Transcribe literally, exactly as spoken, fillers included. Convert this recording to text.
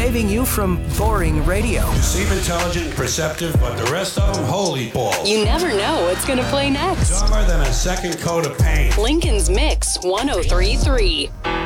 saving you from boring radio. You seem intelligent and perceptive, but the rest of them, holy balls. You never know what's going to play next. Dumber than a second coat of paint. Lincoln's Mix one oh three point three.